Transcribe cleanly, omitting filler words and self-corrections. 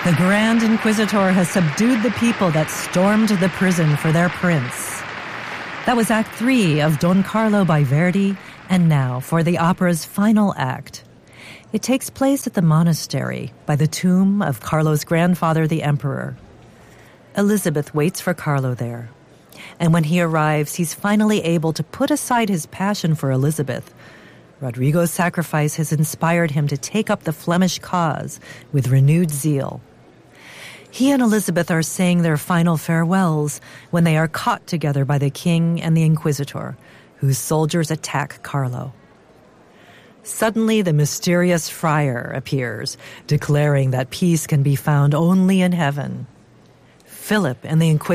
The Grand Inquisitor has subdued the people that stormed the prison for their prince. That was Act 3 of Don Carlo by Verdi, and now for the opera's final act. It takes place at the monastery by the tomb of Carlo's grandfather, the emperor. Elizabeth waits for Carlo there. And when he arrives, he's finally able to put aside his passion for Elizabeth. Rodrigo's sacrifice has inspired him to take up the Flemish cause with renewed zeal. He and Elizabeth are saying their final farewells when they are caught together by the king and the Inquisitor, whose soldiers attack Carlo. Suddenly, the mysterious friar appears, declaring that peace can be found only in heaven. Philip and the Inquisitor